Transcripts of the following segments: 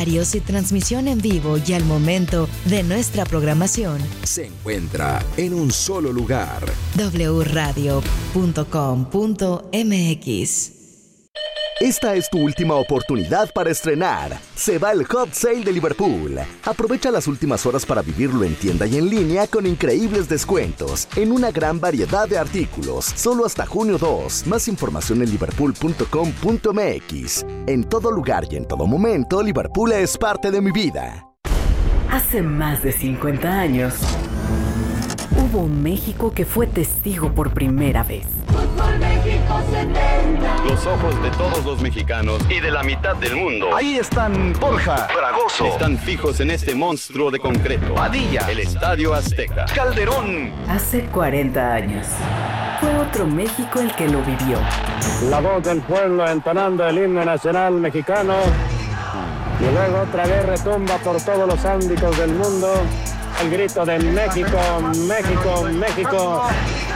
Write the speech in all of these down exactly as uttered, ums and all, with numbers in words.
horarios y transmisión en vivo y al momento de nuestra programación se encuentra en un solo lugar. doble u radio punto com punto m x. Esta es tu última oportunidad para estrenar. Se va el Hot Sale de Liverpool. Aprovecha las últimas horas para vivirlo en tienda y en línea con increíbles descuentos en una gran variedad de artículos. Solo hasta junio dos. Más información en liverpool punto com punto m x. En todo lugar y en todo momento, Liverpool es parte de mi vida. Hace más de cincuenta años, hubo un México que fue testigo por primera vez. Fútbol México setenta. Los ojos de todos los mexicanos y de la mitad del mundo. Ahí están Borja, Fragoso. Están fijos en este monstruo de concreto. Padilla. El Estadio Azteca. Calderón. Hace cuarenta años, fue otro México el que lo vivió. La voz del pueblo entonando el himno nacional mexicano. Y luego otra vez retumba por todos los ámbitos del mundo el grito de México, México, México.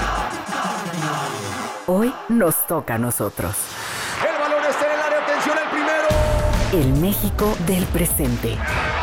Hoy nos toca a nosotros. El balón está en el área, atención al primero. El México del presente.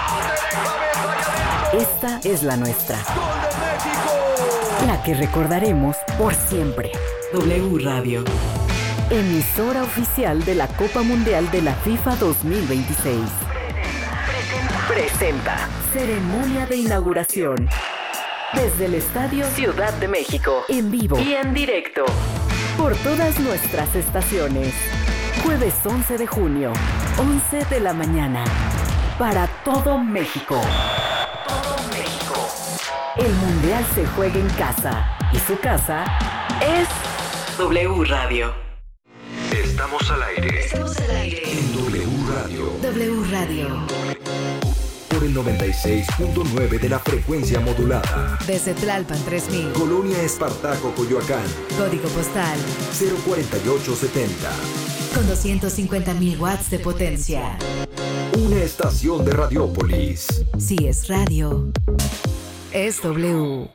Esta es la nuestra. ¡Gol de México! La que recordaremos por siempre. W Radio. Emisora oficial de la Copa Mundial de la FIFA dos mil veintiséis. Presenta. Ceremonia de inauguración. Desde el Estadio Ciudad de México. En vivo y en directo. Por todas nuestras estaciones. Jueves once de junio, once de la mañana. Para todo México. Todo México. El Mundial se juega en casa. Y su casa es W Radio. Estamos al aire. Estamos al aire En W Radio. W Radio. Por el noventa y seis punto nueve de la frecuencia modulada. Desde Tlalpan tres mil. Colonia Espartaco, Coyoacán. Código postal cero cuarenta y ocho setenta. con doscientos cincuenta mil watts de potencia. Una estación de Radiópolis. Si es radio, es W.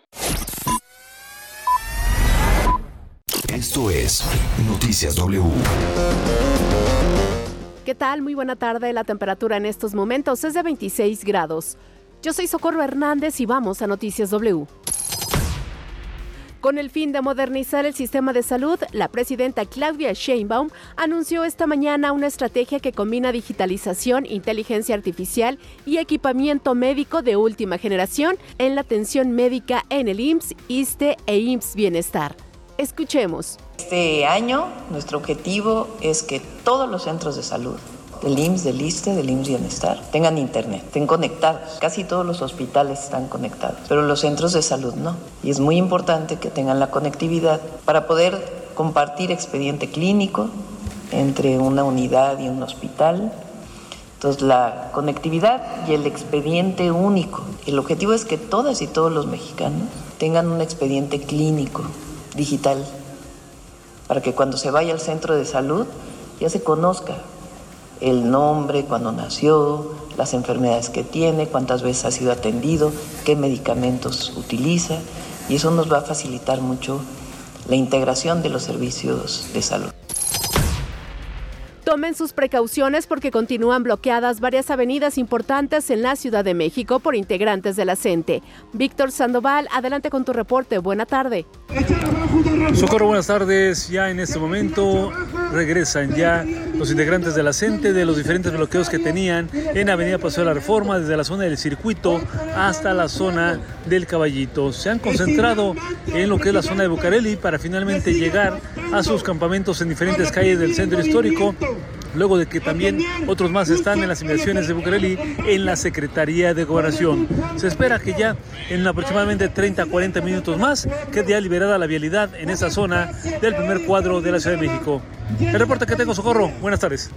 Esto es Noticias W. ¿Qué tal? Muy buena tarde. La temperatura en estos momentos es de veintiséis grados. Yo soy Socorro Hernández y vamos a Noticias W. Con el fin de modernizar el sistema de salud, la presidenta Claudia Sheinbaum anunció esta mañana una estrategia que combina digitalización, inteligencia artificial y equipamiento médico de última generación en la atención médica en el I M S S, ISSSTE e I M S S Bienestar. Escuchemos. Este año nuestro objetivo es que todos los centros de salud del I M S S, del ISSSTE, del I M S S Bienestar tengan internet, estén conectados. Casi todos los hospitales están conectados, pero los centros de salud no. Y es muy importante que tengan la conectividad para poder compartir expediente clínico entre una unidad y un hospital. Entonces, la conectividad y el expediente único. El objetivo es que todas y todos los mexicanos tengan un expediente clínico digital, para que cuando se vaya al centro de salud ya se conozca el nombre, cuándo nació, las enfermedades que tiene, cuántas veces ha sido atendido, qué medicamentos utiliza, y eso nos va a facilitar mucho la integración de los servicios de salud. Tomen sus precauciones porque continúan bloqueadas varias avenidas importantes en la Ciudad de México por integrantes de la CENTE. Víctor Sandoval, adelante con tu reporte. Buena tarde. Socorro, buenas tardes. Ya en este momento regresan ya los integrantes de la CENTE de los diferentes bloqueos que tenían en Avenida Paseo de la Reforma, desde la zona del Circuito hasta la zona del Caballito. Se han concentrado en lo que es la zona de Bucareli para finalmente llegar a sus campamentos en diferentes calles del centro histórico, luego de que también otros más están en las inmediaciones de Bucareli en la Secretaría de Gobernación. Se espera que ya en aproximadamente treinta a cuarenta minutos más quede ya liberada la vialidad en esa zona del primer cuadro de la Ciudad de México. El reporte que tengo, Socorro. Buenas tardes.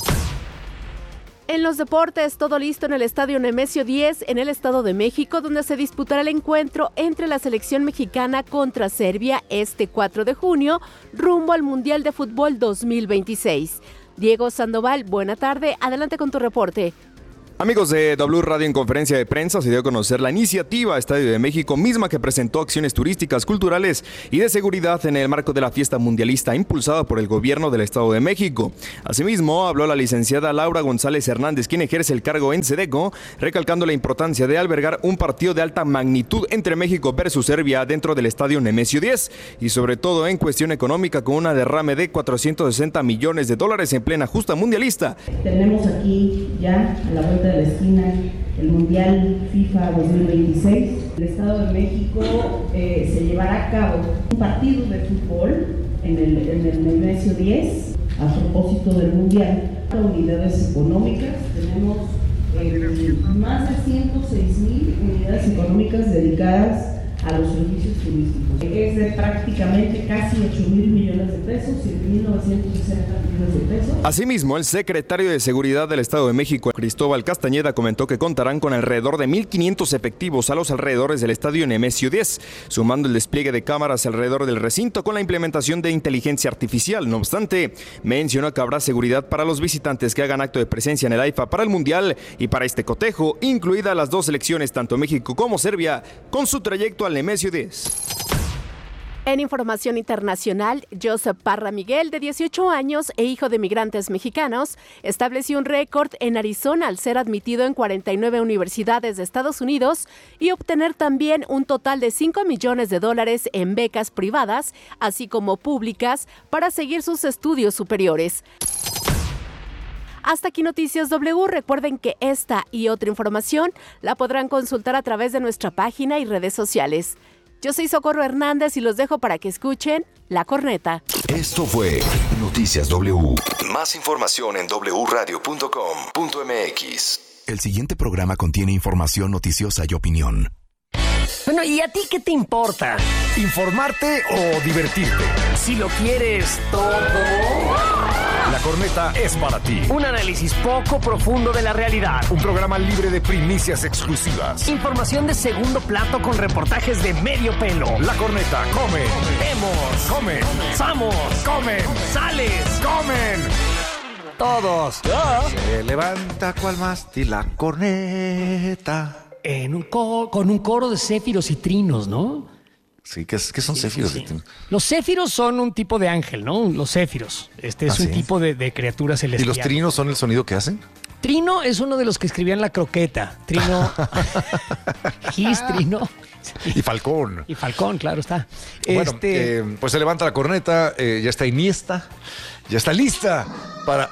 En los deportes, todo listo en el Estadio Nemesio diez en el Estado de México, donde se disputará el encuentro entre la selección mexicana contra Serbia este cuatro de junio, rumbo al Mundial de Fútbol dos mil veintiséis. Diego Sandoval, buena tarde, adelante con tu reporte. Amigos de W Radio, en conferencia de prensa se dio a conocer la iniciativa Estadio de México, misma que presentó acciones turísticas, culturales y de seguridad en el marco de la fiesta mundialista impulsada por el gobierno del Estado de México. Asimismo, habló la licenciada Laura González Hernández, quien ejerce el cargo en SEDECO, recalcando la importancia de albergar un partido de alta magnitud entre México versus Serbia dentro del Estadio Nemesio diez y sobre todo en cuestión económica, con una derrame de cuatrocientos sesenta millones de dólares en plena justa mundialista. Tenemos aquí ya a la vuelta de la esquina el Mundial FIFA dos mil veintiséis. El Estado de México eh, se llevará a cabo un partido de fútbol en el, en el Nemesio diez a propósito del Mundial. Unidades económicas, tenemos eh, más de ciento seis mil unidades económicas dedicadas a los servicios turísticos. Es de prácticamente casi ocho mil millones de pesos, siete mil novecientos sesenta millones de pesos. Asimismo, el secretario de Seguridad del Estado de México, Cristóbal Castañeda, comentó que contarán con alrededor de mil quinientos efectivos a los alrededores del Estadio Nemesio diez, sumando el despliegue de cámaras alrededor del recinto con la implementación de inteligencia artificial. No obstante, mencionó que habrá seguridad para los visitantes que hagan acto de presencia en el AIFA para el Mundial y para este cotejo, incluidas las dos selecciones, tanto México como Serbia, con su trayecto al Nemesio diez. En información internacional, Joseph Parra Miguel, de dieciocho años e hijo de migrantes mexicanos, estableció un récord en Arizona al ser admitido en cuarenta y nueve universidades de Estados Unidos y obtener también un total de cinco millones de dólares en becas privadas, así como públicas, para seguir sus estudios superiores. Hasta aquí Noticias W. Recuerden que esta y otra información la podrán consultar a través de nuestra página y redes sociales. Yo soy Socorro Hernández y los dejo para que escuchen La Corneta. Esto fue Noticias W. Más información en doble u radio punto com punto eme equis. El siguiente programa contiene información noticiosa y opinión. Bueno, ¿y a ti qué te importa? ¿Informarte o divertirte? Si lo quieres todo... La Corneta es para ti. Un análisis poco profundo de la realidad. Un programa libre de primicias exclusivas. Información de segundo plato con reportajes de medio pelo. La Corneta come. Vemos. Come. Somos. Comen. Sales. Comen. Todos. ¿Ah? Se levanta cual mástil la corneta. En un coro, con un coro de céfiros y trinos, ¿no? Sí, ¿qué, qué son sí, céfiros? Sí, sí. Los céfiros son un tipo de ángel, ¿no? Los céfiros. Este es ¿Ah, un sí? tipo de, de criatura celestial. ¿Y los trinos son el sonido que hacen? Trino es uno de los que escribían La Croqueta. Trino. Gis, Trino. Sí. Y Falcón. Y Falcón, claro está. Bueno, este... eh, pues se levanta la corneta, eh, ya está Iniesta, ya está lista para...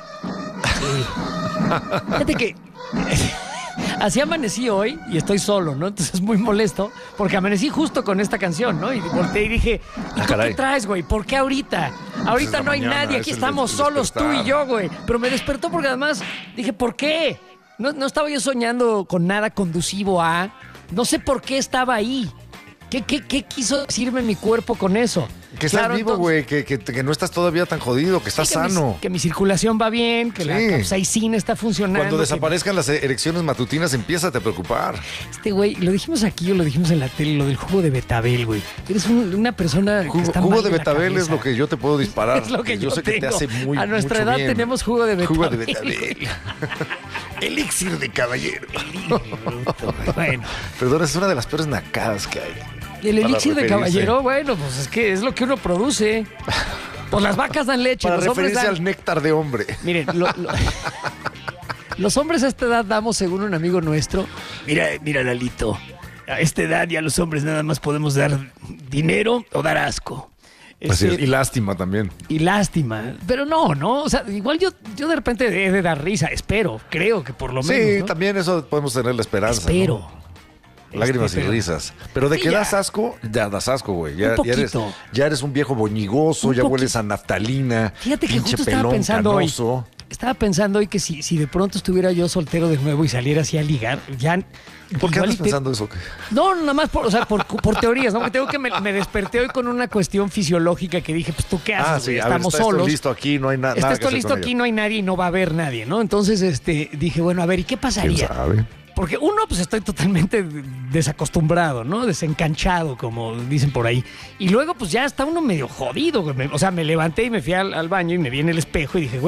Sí. Fíjate que... Así amanecí hoy y estoy solo, ¿no? Entonces es muy molesto porque amanecí justo con esta canción, ¿no? Y volteé y dije, ¿y tú qué traes, güey? ¿Por qué ahorita? Ahorita pues no hay mañana, nadie, aquí estamos solos tú y yo, güey. Pero me despertó porque además dije, ¿por qué? No, no estaba yo soñando con nada conducivo a... No sé por qué estaba ahí. ¿Qué, qué, qué quiso decirme mi cuerpo con eso? Que estás claro, vivo, güey, que, que, que no estás todavía tan jodido, que estás sí, que sano. Mi, que mi circulación va bien, que sí. La capsaicina está funcionando. Cuando desaparezcan que... las erecciones matutinas, empieza a preocupar. Este güey, lo dijimos aquí o lo dijimos en la tele, lo del jugo de betabel, güey. Eres un, una persona jugo, que está Jugo mal de betabel es lo que yo te puedo disparar. Es lo que yo, yo sé tengo. que te hace muy A nuestra edad bien. Tenemos jugo de betabel. Jugo de betabel. Elixir de caballero. Bueno. Perdón, es una de las peores nacadas que hay. El elixir de caballero, bueno, pues es que es lo que uno produce. Pues las vacas dan leche. Para los referirse dan... al néctar de hombre. Miren, lo, lo... los hombres a esta edad damos, según un amigo nuestro, mira, mira, Lalito, a esta edad ya los hombres nada más podemos dar dinero o dar asco. Pues este, sí, y lástima también. Y lástima. Pero no, ¿no? O sea, igual yo, yo de repente he de dar risa, espero, creo que por lo menos. Sí, ¿no? también eso podemos tener la esperanza. Espero. ¿no? Lágrimas este, pero, y risas. Pero de sí, que ya. das asco, ya das asco, güey. Ya, ya, eres, ya eres un viejo boñigoso, un ya poquito. Hueles a naftalina. Fíjate que justo pelón, estaba pensando canoso. hoy. Estaba pensando hoy que si, si de pronto estuviera yo soltero de nuevo y saliera así a ligar, ya... ¿Por qué andas te... pensando eso? No, nada más por, o sea, por, por teorías, ¿no? Que tengo que me, me desperté hoy con una cuestión fisiológica que dije, pues tú qué haces, ah, sí, estamos ver, está solos. Esto listo aquí, no hay na- está nada. Esto listo aquí, no hay nadie y no va a haber nadie, ¿no? Entonces, este, dije, bueno, a ver, ¿y qué pasaría? ¿Quién sabe? Porque uno, pues estoy totalmente desacostumbrado, ¿no? Desencanchado, como dicen por ahí. Y luego, pues ya está uno medio jodido, güey. O sea, me levanté y me fui al, al baño y me vi en el espejo y dije, güey,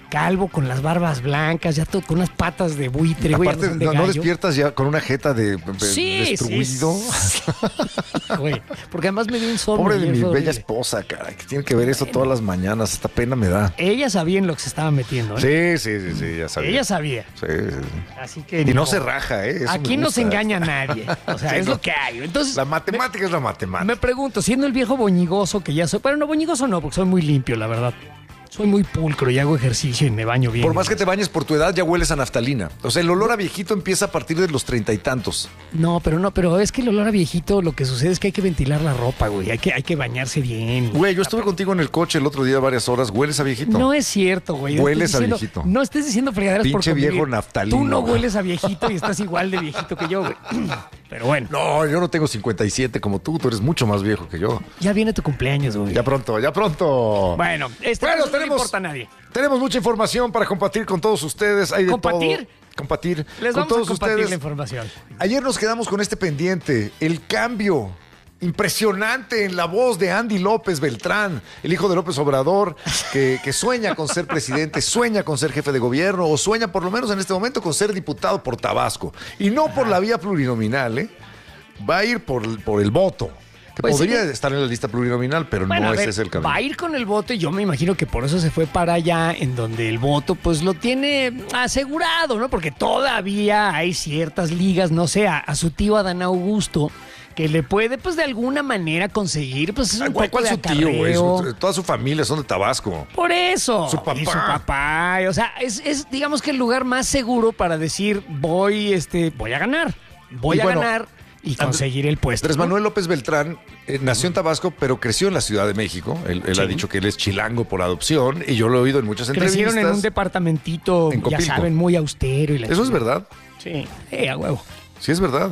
calvo, con las barbas blancas, ya todo con unas patas de buitre, güey. Aparte, no, de no, no gallo. despiertas ya con una jeta de, de Sí, destruido. sí, sí, güey. Porque además me dio un sol. Pobre de mi horrible. bella esposa, cara, que tiene que ver eso todas las mañanas. Esta pena me da. Ella sabía en lo que se estaba metiendo, ¿eh? Sí, sí, sí, sí, ya sabía. Ella sabía. Sí, sí, sí. Así que y ni no modo. se raja, ¿eh? Eso Aquí me no se gusta. engaña a nadie. O sea, Sí, es no. lo que hay. Entonces, La matemática me, es la matemática. Me pregunto, siendo el viejo boñigoso que ya soy, pero no boñigoso no, porque soy muy limpio, la verdad. Soy muy pulcro y hago ejercicio y me baño bien. Por más que te bañes por tu edad, ya hueles a naftalina. O sea, el olor a viejito empieza a partir de los treinta y tantos. No, pero no, pero es que el olor a viejito, lo que sucede es que hay que ventilar la ropa, güey. Hay que, hay que bañarse bien. Güey, yo estuve contigo en el coche el otro día varias horas. ¿Hueles a viejito? No es cierto, güey. No Hueles estés a diciendo- viejito. No estés diciendo fregaderas por Pinche convivir. viejo naftalino. Tú no hueles a viejito y estás igual de viejito que yo, güey. Pero bueno. No, yo no tengo cincuenta y siete como tú. Tú eres mucho más viejo que yo. Ya viene tu cumpleaños, güey. Ya pronto, ya pronto. Bueno, esto Bueno, no tenemos- le importa a nadie. Tenemos mucha información para compartir con todos ustedes. Hay de ¿Compartir? todo. Compartir. Les con vamos todos a compartir ustedes. la información. Ayer nos quedamos con este pendiente. El cambio impresionante en la voz de Andy López Beltrán, el hijo de López Obrador, que, que sueña con ser presidente, sueña con ser jefe de gobierno o sueña por lo menos en este momento con ser diputado por Tabasco. Y no por la vía plurinominal, ¿eh? Va a ir por, por el voto. Que Pues podría sí. estar en la lista plurinominal, pero Bueno, no a ese ver, es el camino. va a ir con el voto y yo me imagino que por eso se fue para allá, en donde el voto pues lo tiene asegurado, ¿no? Porque todavía hay ciertas ligas, no sé, a, a su tío Adán Augusto, que le puede pues de alguna manera conseguir pues un ¿Cuál, poco cuál de su tío, güey? acarreo. Su- Toda su familia son de Tabasco. Por eso. Su papá. Y su papá. O sea, es, es digamos que el lugar más seguro para decir voy, este, voy a ganar. Voy Y a bueno, ganar y conseguir el puesto. Andrés ¿no? Manuel López Beltrán eh, nació en Tabasco, pero creció en la Ciudad de México. Él, él Sí. ha dicho que él es chilango por adopción y yo lo he oído en muchas Crecieron entrevistas. en un departamentito, En ya Copilco. saben, muy austero. Y la ¿Eso es chingada. verdad? Sí, eh, a huevo. Sí, es verdad.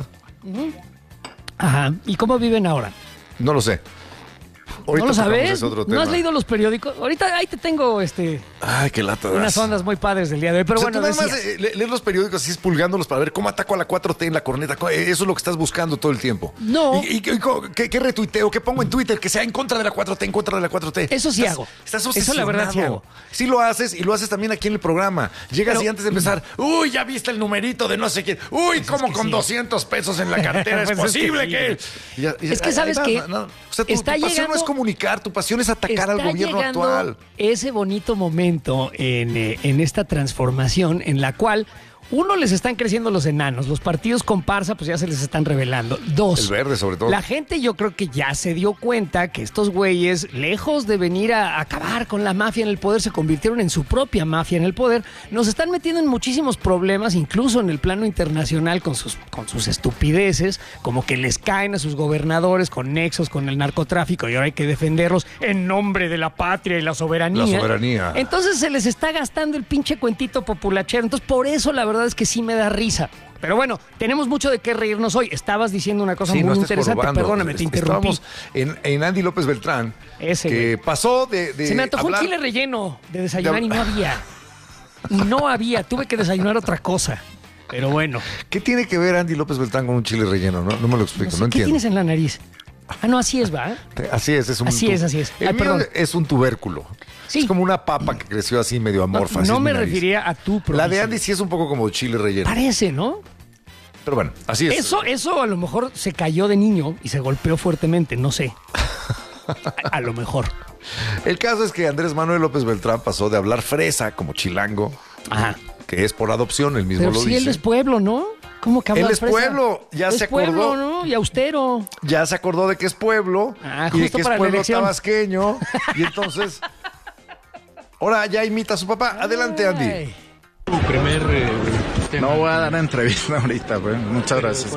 Ajá. ¿Y cómo viven ahora? No lo sé. Ahorita ¿No lo tocamos sabes? ese otro ¿No tema. has leído los periódicos? Ahorita ahí te tengo este, Ay, qué lata das. unas ondas muy padres del día de hoy. Pero O sea, bueno, tú nada más decías. eh, le- leer los periódicos así expulgándolos para ver cómo ataco a la cuatro T en la corneta. Co- eh, Eso es lo que estás buscando todo el tiempo. No. ¿Y, y- y co- qué, qué retuiteo? ¿Qué pongo en Twitter? Que sea en contra de la cuatro T, en contra de la cuatro T. Eso sí Estás- hago. Estás Eso la verdad sí obsesionado. hago. Sí lo haces y lo haces también aquí en el programa. Llegas Pero- y antes de empezar, uy, ya viste el numerito de no sé quién. Uy, cómo que con sí. doscientos pesos en la cartera es Pues es que posible sí. que... Y ya- y ya- Es que ahí ¿sabes va, qué? no, no. O sea, tu, Está tu pasión no es llegando- comunicar, tu pasión es atacar al Está gobierno llegando actual. ese bonito momento en, eh, en esta transformación en la cual uno, les están creciendo los enanos, los partidos comparsa pues ya se les están revelando. Dos, El verde sobre todo. la gente yo creo que ya se dio cuenta que estos güeyes, lejos de venir a acabar con la mafia en el poder, se convirtieron en su propia mafia en el poder. Nos están metiendo en muchísimos problemas, incluso en el plano internacional con sus, con sus estupideces, como que les caen a sus gobernadores con nexos con el narcotráfico y ahora hay que defenderlos en nombre de la patria y la soberanía. La soberanía. Entonces se les está gastando el pinche cuentito populachero. Entonces por eso la verdad es que sí me da risa. Pero bueno, tenemos mucho de qué reírnos hoy. Estabas diciendo una cosa Sí, muy no estés interesante. jorobando. Perdóname, te Est- interrumpí. Estábamos en, en Andy López Beltrán, Ese, que güey. pasó de, de Se me antojó hablar- un chile relleno de desayunar de- y no había. Y no había. Tuve que desayunar otra cosa. Pero bueno. ¿Qué tiene que ver Andy López Beltrán con un chile relleno? No, no me lo explico, no, ¿Qué entiendo. tienes en la nariz? Ah, no, así es, ¿va? Así es, es un Así tu- es, así es. El Ay, mío perdón. es un tubérculo. Sí. Es como una papa que creció así medio amorfa. No, así no es mi me nariz. refería a tu La de provincia. Andy sí es un poco como chile relleno. Parece, ¿no? Pero bueno, así es. Eso, eso a lo mejor se cayó de niño y se golpeó fuertemente, no sé. A, a lo mejor. El caso es que Andrés Manuel López Beltrán pasó de hablar fresa como chilango, Ajá. que es por adopción, él mismo Pero lo sí, dice. él es pueblo, ¿no? ¿Cómo que habla Él es fresa? pueblo, ya Es se acordó. pueblo, ¿no? Y austero. Ya se acordó de que es pueblo Ah, y de justo que es para la pueblo elección. tabasqueño. Y entonces, ahora ya imita a su papá. Adelante, Andy. Ay. Primer, eh, no voy a dar entrevista ahorita, pues. Muchas gracias.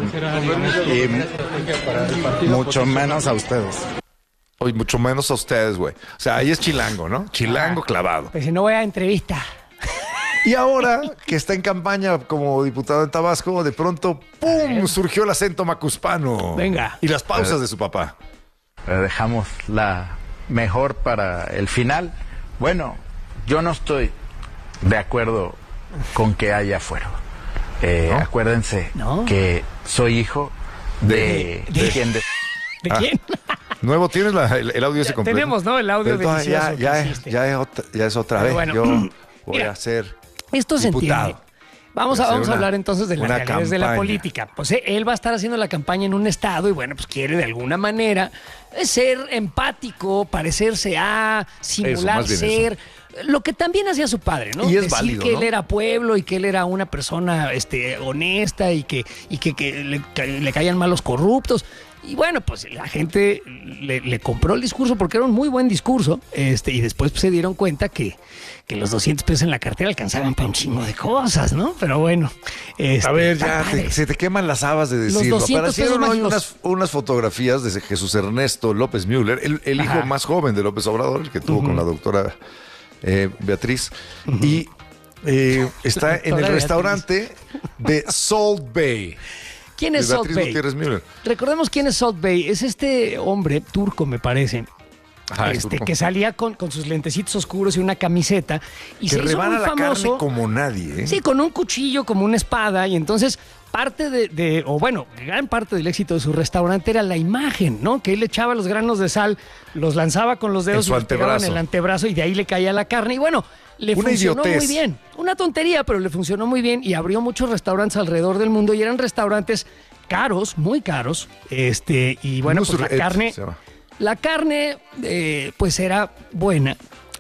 Y mucho menos a ustedes. Hoy mucho menos a ustedes, güey. O sea, ahí es chilango, ¿no? Chilango clavado. Pues si no voy a entrevista. Y ahora que está en campaña como diputado en Tabasco, de pronto, ¡pum!, surgió el acento macuspano. Venga. Y las pausas de su papá. Eh, Dejamos la mejor para el final. Bueno, yo no estoy de acuerdo con que haya fuero. Eh, ¿No? Acuérdense ¿No? que soy hijo de, De- de quien de- ¿De Ah. quién? Nuevo, ¿tienes la- el, el audio ese Ya completo? tenemos, ¿no? El audio Pero, delicioso ya, que ya, hiciste. ya, es otra, ya es otra Pero vez. bueno. Yo, voy Mira, a ser esto se diputado. entiende. Vamos a, vamos a una, hablar entonces de las realidades de la política. Pues eh, él va a estar haciendo la campaña en un estado y bueno, pues quiere de alguna manera ser empático, parecerse a, simular eso, ser... Eso. Lo que también hacía su padre, ¿no? Y es Decir válido, que ¿no? él era pueblo y que él era una persona este, honesta y que, y que, que le, que le caían mal los corruptos. Y bueno, pues la gente le, le compró el discurso porque era un muy buen discurso. Este, y después pues, se dieron cuenta que, que los doscientos pesos en la cartera alcanzaban para un chingo de cosas, ¿no? Pero bueno. Este, a ver, ya te, se te queman las habas de decirlo. Aparecieron hoy unas, unas fotografías de Jesús Ernesto López Müller, el, el hijo Ajá. más joven de López Obrador, el que tuvo uh-huh. con la doctora eh, Beatriz. Uh-huh. Y eh, está en el restaurante de Salt Bay. ¿Quién es Salt Bay? Recordemos quién es Salt Bay. Es este hombre turco, me parece. Ajá, este, que salía con, con sus lentecitos oscuros y una camiseta y que se hizo muy la famoso carne como nadie, ¿eh? Sí, con un cuchillo, como una espada. Y entonces parte de, de, o bueno, gran parte del éxito de su restaurante era la imagen, ¿no? Que él echaba los granos de sal, los lanzaba con los dedos y los pegaba en el antebrazo y de ahí le caía la carne. Y bueno, le Una funcionó idiotez. muy bien. Una tontería, pero le funcionó muy bien y abrió muchos restaurantes alrededor del mundo y eran restaurantes caros, muy caros. Este, y bueno, pues la carne, la carne, eh, pues era buena.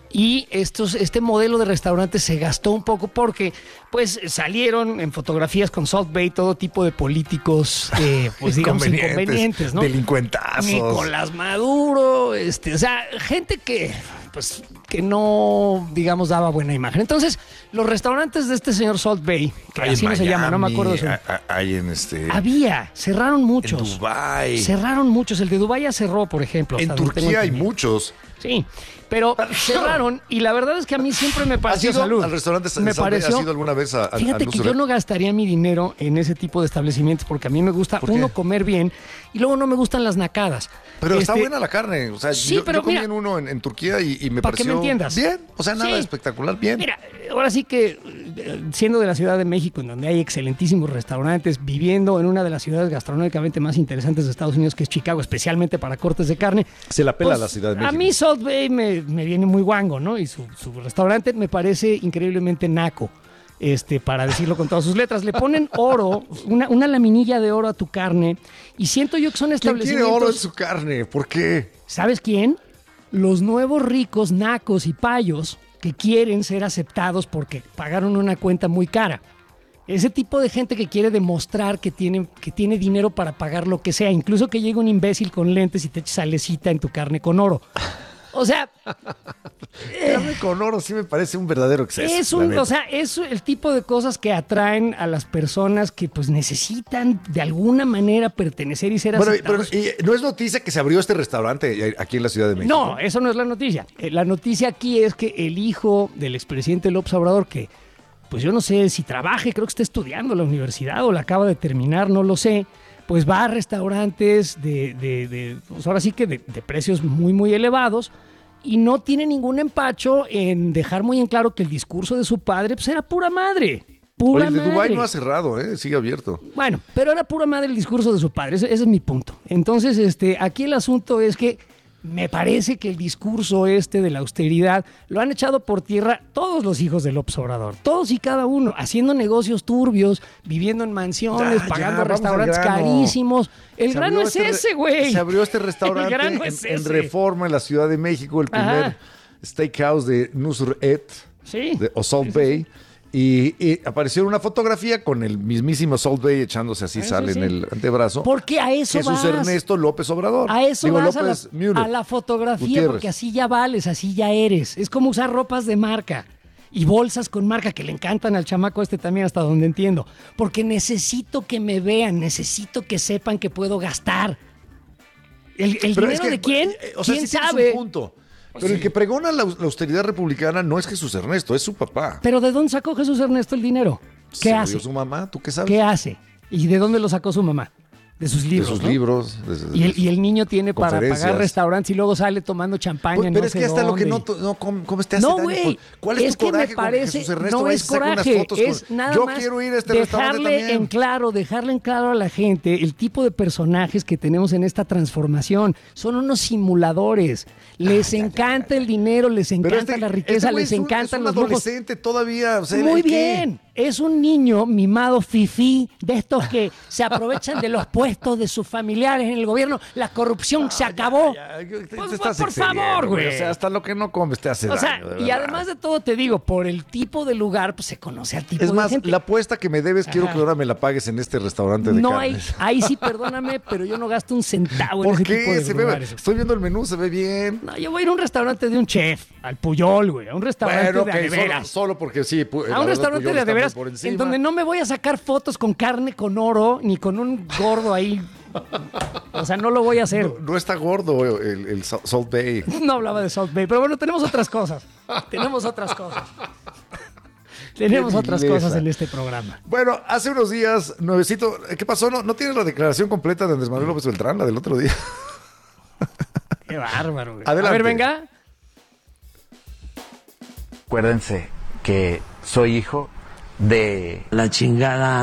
Y estos, este modelo de restaurantes se gastó un poco porque pues salieron en fotografías con Salt Bay todo tipo de políticos, eh, pues digamos inconvenientes, ¿no? Delincuentazos. Nicolás Maduro, este, o sea, gente que pues que no, digamos, daba buena imagen. Entonces, los restaurantes de este señor Salt Bay, que hay así no se llama, no me acuerdo de su... Hay en este... Había, cerraron muchos. En Dubái. Cerraron muchos. El de Dubái ya cerró, por ejemplo. En Turquía hay muchos. Sí, pero cerraron y la verdad es que a mí siempre me pareció ¿Has ido salud. al restaurante me Salt Bay? pareció, ¿Has ido alguna vez a, a Fíjate a que yo no gastaría mi dinero en ese tipo de establecimientos porque a mí me gusta, uno, comer bien y luego no me gustan las nacadas. Pero este, está buena la carne. O sea, sí, yo, pero yo comí mira, en uno en, en Turquía y, y me para pareció que me entiendas. bien. O sea, nada sí. espectacular, bien. Mira, ahora sí que siendo de la Ciudad de México, en donde hay excelentísimos restaurantes, viviendo en una de las ciudades gastronómicamente más interesantes de Estados Unidos, que es Chicago, especialmente para cortes de carne. Se la pela pues, la Ciudad de México. A mí Salt Bay me, me viene muy guango, ¿no? Y su, su restaurante me parece increíblemente naco. Este, para decirlo con todas sus letras, le ponen oro, una, una laminilla de oro a tu carne y siento yo que son establecimientos... ¿Quién quiere oro en su carne? ¿Por qué? ¿Sabes quién? Los nuevos ricos, nacos y payos que quieren ser aceptados porque pagaron una cuenta muy cara. Ese tipo de gente que quiere demostrar que tiene, que tiene dinero para pagar lo que sea, incluso que llegue un imbécil con lentes y te eche salecita en tu carne con oro. O sea... Carne con oro sí me parece un verdadero exceso. Es un, o sea, es el tipo de cosas que atraen a las personas que pues necesitan de alguna manera pertenecer y ser bueno, aceptados. Pero, y, ¿no es noticia que se abrió este restaurante aquí en la Ciudad de México? No, eso no es la noticia. La noticia aquí es que el hijo del expresidente López Obrador, que pues yo no sé si trabaje, creo que está estudiando en la universidad o la acaba de terminar, no lo sé, pues va a restaurantes de, de, de pues ahora sí que de, de precios muy, muy elevados y no tiene ningún empacho en dejar muy en claro que el discurso de su padre pues era pura madre. Pura Oye, el de madre. Dubái no ha cerrado, ¿eh? Sigue abierto. Bueno, pero era pura madre el discurso de su padre, ese, ese es mi punto. Entonces, este, aquí el asunto es que me parece que el discurso este de la austeridad lo han echado por tierra todos los hijos de López Obrador, todos y cada uno, haciendo negocios turbios, viviendo en mansiones, ya, pagando ya, restaurantes carísimos. El se grano es este ese, güey. Se abrió este restaurante en, es en ese. Reforma en la Ciudad de México, el primer Ajá. steakhouse de Nusr Et, sí. de o Salt Bay. Y, y apareció una fotografía con el mismísimo Salt Bay echándose así Eso sal sí. en el antebrazo. Porque a eso Jesús vas. Ernesto López Obrador. A eso Digo, vas López a, la, Müller. a la fotografía, Gutiérrez. porque así ya vales, así ya eres. Es como usar ropas de marca y bolsas con marca que le encantan al chamaco este también, hasta donde entiendo. Porque necesito que me vean, necesito que sepan que puedo gastar. ¿El, el dinero que, de quién? eh, O sea, ¿Quién sí tienes sabe? un punto. Pues Pero sí. el que pregona la, la austeridad republicana no es Jesús Ernesto, es su papá. ¿Pero de dónde sacó Jesús Ernesto el dinero? ¿Qué Se lo hace? dio su mamá, ¿tú qué sabes? ¿Qué hace? ¿Y de dónde lo sacó su mamá? de sus libros. De sus ¿no? libros. De, de, y, el, y el niño tiene para pagar restaurantes y luego sale tomando champaña. Pues, pero no es sé que hasta dónde. lo que no, no comes te hace no, daño. güey. ¿Cuál es, es tu que coraje me parece, con Jesús Ernesto? no es coraje, es con... nada Yo más quiero ir a este restaurante dejarle también. en claro, dejarle en claro a la gente el tipo de personajes que tenemos en esta transformación. Son unos simuladores. Les ah, encanta ya, ya, ya. el dinero, les encanta este, la riqueza, este les es un, encantan es un los adolescente todavía. O sea, Muy bien. Es un niño mimado fifí, de estos que se aprovechan de los puestos de sus familiares en el gobierno. La corrupción ah, se acabó. Ya, ya. Te, pues, te estás por favor, güey. O sea, hasta lo que no comes te hace o sea, daño. Y además de todo, te digo, por el tipo de lugar, pues se conoce al tipo es de más, gente. La apuesta que me debes, Ajá. quiero que ahora me la pagues en este restaurante de no carnes. Hay, ahí sí, perdóname, pero yo no gasto un centavo ¿Por en ese qué? tipo de se lugares. Ve, estoy viendo el menú, se ve bien. No, yo voy a ir a un restaurante de un chef, al Puyol, güey. A un restaurante bueno, de okay, adeveras. Solo, solo porque sí. A un restaurante de adeveras, en donde no me voy a sacar fotos con carne con oro, ni con un gordo ahí. O sea, no lo voy a hacer. No, no está gordo el, el Salt Bay. No hablaba de Salt Bay, pero bueno, tenemos otras cosas. tenemos otras cosas. Tenemos Qué otras vileza. cosas en este programa. Bueno, hace unos días, nuevecito, ¿qué pasó? ¿No, no tienes la declaración completa de Andrés Manuel López Beltrán, la del otro día? Qué bárbaro, güey. Adelante. A ver, venga. Acuérdense que soy hijo de la chingada.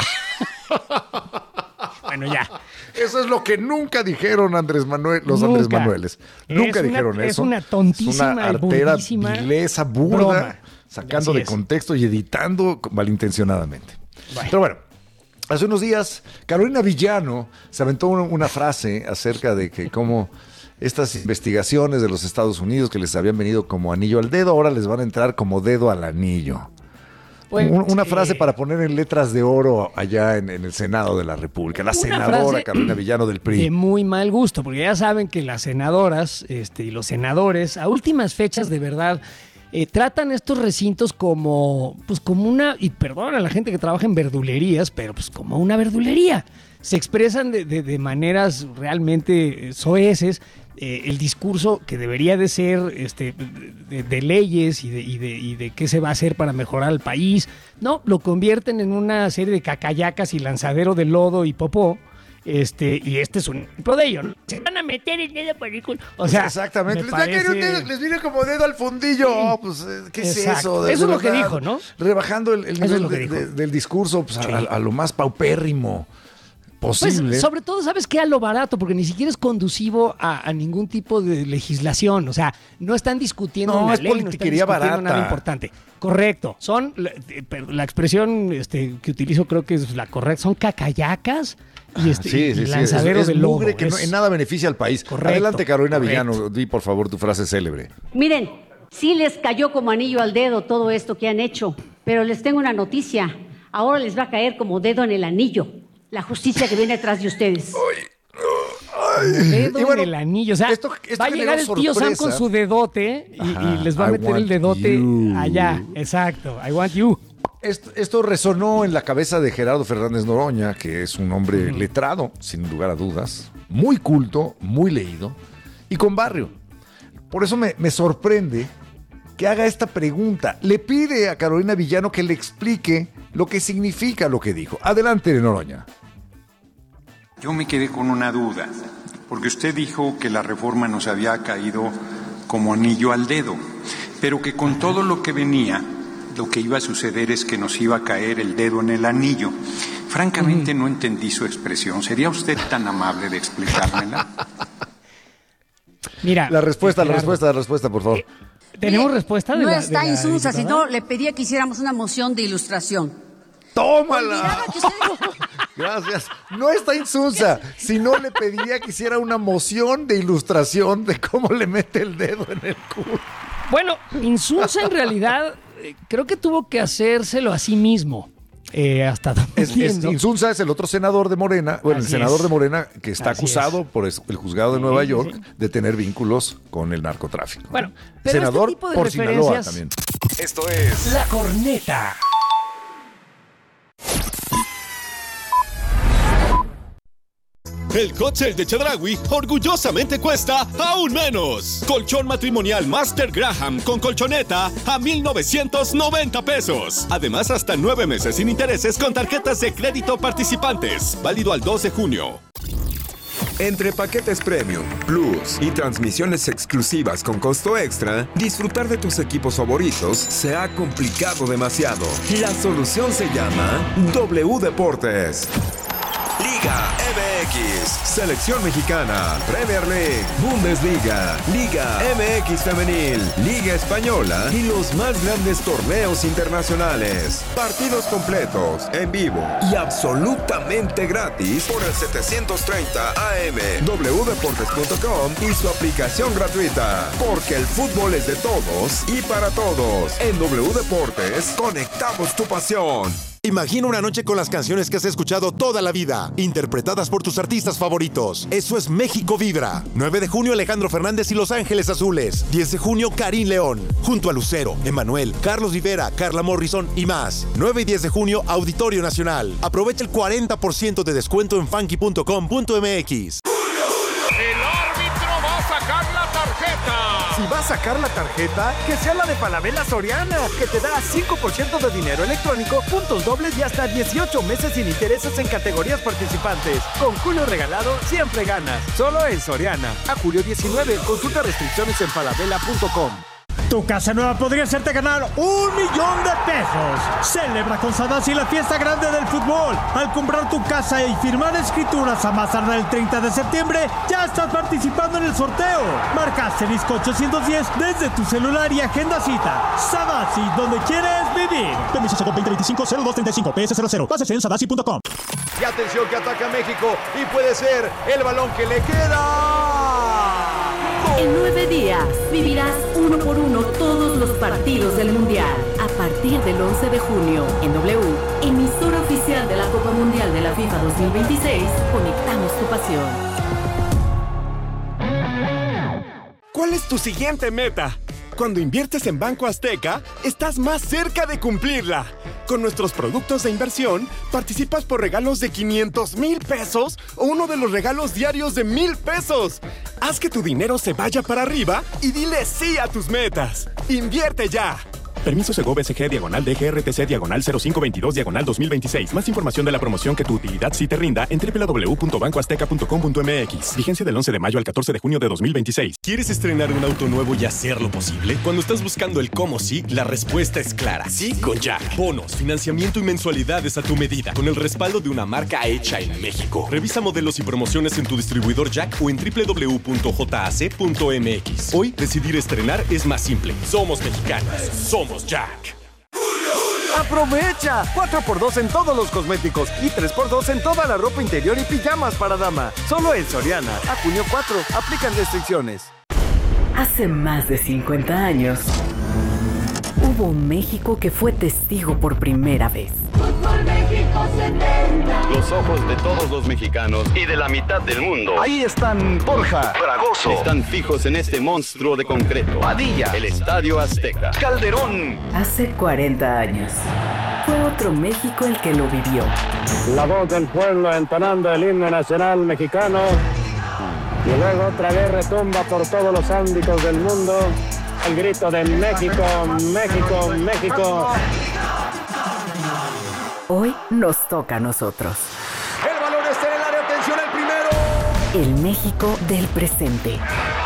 Bueno, ya. Eso es lo que nunca dijeron Andrés Manuel, los nunca. Andrés Manueles. Nunca es dijeron una, eso. Es una tontísima, es una artera, burrísima vileza, burda, broma. sacando Así de es. contexto y editando malintencionadamente. Bueno. Pero bueno, hace unos días Carolina Villano se aventó una, una frase acerca de que cómo estas investigaciones de los Estados Unidos que les habían venido como anillo al dedo, ahora les van a entrar como dedo al anillo. Pues, Un, una frase eh, para poner en letras de oro allá en, en el Senado de la República. La senadora Carolina Villano del P R I. De muy mal gusto, porque ya saben que las senadoras este, y los senadores a últimas fechas de verdad eh, tratan estos recintos como, pues como una, y perdón a la gente que trabaja en verdulerías, pero pues como una verdulería. Se expresan de, de, de maneras realmente soeces. Eh, el discurso que debería de ser este, de, de leyes y de, y, de, y de qué se va a hacer para mejorar el país, no, lo convierten en una serie de cacayacas y lanzadero de lodo y popó. Este, y este es un ejemplo de ello, ¿no? Se van a meter el dedo por el culo. O sea, exactamente. Les, parece... va a un dedo, les viene como dedo al fundillo. Sí. Oh, pues, ¿qué es Exacto. eso? De, eso es lo que dijo, ¿no? Rebajando el, el nivel es de, de, del discurso pues, sí. a, a lo más paupérrimo posible. Pues, sobre todo, ¿sabes qué? A lo barato, porque ni siquiera es conducivo a, a ningún tipo de legislación. O sea, no están discutiendo no, una es ley, no están discutiendo barata. nada importante. Correcto. Son, la, la expresión este, que utilizo creo que es la correcta, son cacayacas y, este, sí, sí, y sí, lanzaderos es, es de lodo. mugre que es... no, en nada beneficia al país. Correcto, Adelante, Carolina correcto. Villano, di por favor tu frase célebre. Miren, sí les cayó como anillo al dedo todo esto que han hecho, pero les tengo una noticia. Ahora les va a caer como dedo en el anillo la justicia que viene atrás de ustedes. Ay, dedo y bueno, en el anillo. O sea, esto, esto va a llegar el tío Sam con su dedote y, Ajá, y les va a meter el dedote you. allá. Exacto. I want you. Esto, esto resonó en la cabeza de Gerardo Fernández Noroña, que es un hombre uh-huh. letrado, sin lugar a dudas, muy culto, muy leído y con barrio. Por eso me, me sorprende que haga esta pregunta. Le pide a Carolina Villano que le explique lo que significa lo que dijo. Adelante, Noroña. Yo me quedé con una duda, porque usted dijo que la reforma nos había caído como anillo al dedo, pero que con todo lo que venía, lo que iba a suceder es que nos iba a caer el dedo en el anillo. Francamente no entendí su expresión. ¿Sería usted tan amable de explicármela? Mira, la respuesta, la respuesta, la respuesta, por favor. ¿Tenemos Mire, respuesta? De no la, está de la insulsa, sino le pedía que hiciéramos una moción de ilustración. ¡Tómala! Gracias. No está insulsa, sino le pedía que hiciera una moción de ilustración de cómo le mete el dedo en el culo. Bueno, insulsa en realidad eh, creo que tuvo que hacérselo a sí mismo. Eh, hasta es, es, Insulza es el otro senador de Morena, bueno, Así el senador es. de Morena que está Así acusado es. por el juzgado de Nueva sí, York sí. de tener vínculos con el narcotráfico. Bueno, pero senador este tipo de por referencias... Sinaloa también. Esto es La Corneta. El hot sale de Chedraui orgullosamente cuesta aún menos. Colchón matrimonial Master Graham con colchoneta a mil novecientos noventa pesos. Además, hasta nueve meses sin intereses con tarjetas de crédito participantes. Válido al dos de junio. Entre paquetes Premium, Plus y transmisiones exclusivas con costo extra, disfrutar de tus equipos favoritos se ha complicado demasiado. La solución se llama W Deportes. Liga M X, Selección Mexicana, Premier League, Bundesliga, Liga M X Femenil, Liga Española y los más grandes torneos internacionales. Partidos completos, en vivo y absolutamente gratis por el setecientos treinta A M, w deportes punto com y su aplicación gratuita. Porque el fútbol es de todos y para todos. En W Deportes, conectamos tu pasión. Imagina una noche con las canciones que has escuchado toda la vida, interpretadas por tus artistas favoritos. Eso es México Vibra. nueve de junio, Alejandro Fernández y Los Ángeles Azules. diez de junio, Karim León. Junto a Lucero, Emanuel, Carlos Rivera, Carla Morrison y más. nueve y diez de junio, Auditorio Nacional. Aprovecha el cuarenta por ciento de descuento en funky punto com punto m x. El árbitro va a sacar la tarjeta. Si va a sacar la tarjeta, que sea la de Falabella Soriana, que te da cinco por ciento de dinero electrónico, puntos dobles y hasta dieciocho meses sin intereses en categorías participantes. Con Julio regalado, siempre ganas. Solo en Soriana. A julio diecinueve. Consulta restricciones en falabella punto com. Tu casa nueva podría hacerte ganar un millón de pesos. Celebra con Sadasi la fiesta grande del fútbol. Al comprar tu casa y firmar escrituras a más tardar el treinta de septiembre, ya estás participando en el sorteo. Marca asterisco ochocientos diez desde tu celular y agenda cita. Sadasi, donde quieres vivir. Permiso C veinte veinticinco cero dos treinta y cinco P S cero cero. Bases en sadasi punto com. Y atención que ataca México y puede ser el balón que le queda. En nueve días vivirás uno por uno todos los partidos del Mundial. A partir del once de junio, en W, emisora oficial de la Copa Mundial de la FIFA dos mil veintiséis, conectamos tu pasión. ¿Cuál es tu siguiente meta? Cuando inviertes en Banco Azteca, estás más cerca de cumplirla. Con nuestros productos de inversión, participas por regalos de quinientos mil pesos o uno de los regalos diarios de mil pesos. Haz que tu dinero se vaya para arriba y dile sí a tus metas. ¡Invierte ya! Permiso Segov S G diagonal D G R T C diagonal cero cinco veintidós diagonal dos mil veintiséis. Más información de la promoción que tu utilidad sí te rinda en doble u doble u doble u punto banco azteca punto com punto m x. Vigencia del once de mayo al catorce de junio de dos mil veintiséis. ¿Quieres estrenar un auto nuevo y hacerlo posible? Cuando estás buscando el cómo sí, la respuesta es clara. Sí con Jack. Bonos, financiamiento y mensualidades a tu medida, con el respaldo de una marca hecha en México. Revisa modelos y promociones en tu distribuidor Jack o en doble u doble u doble u punto j a c punto m x. Hoy, decidir estrenar es más simple. Somos mexicanos. Somos Jack. ¡Aprovecha! cuatro por dos en todos los cosméticos y tres por dos en toda la ropa interior y pijamas para dama. Solo en Soriana. A junio cuatro. Aplican restricciones. Hace más de cincuenta años, hubo un México que fue testigo por primera vez. Fútbol México setenta. Los ojos de todos los mexicanos y de la mitad del mundo. Ahí están Borja, Fragoso. Están fijos en este monstruo de concreto. Padilla, el Estadio Azteca. Calderón. Hace cuarenta años, fue otro México el que lo vivió. La voz del pueblo entonando el himno nacional mexicano. Y luego otra vez retumba por todos los ámbitos del mundo el grito de México, México, México. Hoy nos toca a nosotros. El balón está en el área, atención al primero. El México del presente.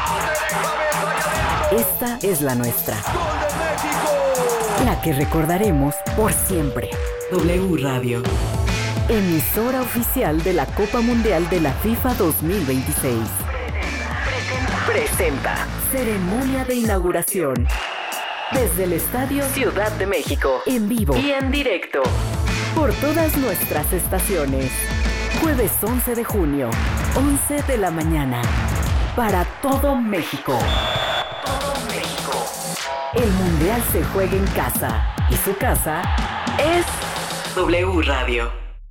Esta es la nuestra. ¡Gol de México! La que recordaremos por siempre. W Radio. Emisora oficial de la Copa Mundial de la FIFA dos mil veintiséis. Presenta. Ceremonia de inauguración. Desde el Estadio Ciudad de México. En vivo y en directo. Por todas nuestras estaciones. Jueves once de junio, once de la mañana. Para todo México. Todo México. El Mundial se juega en casa. Y su casa es W Radio.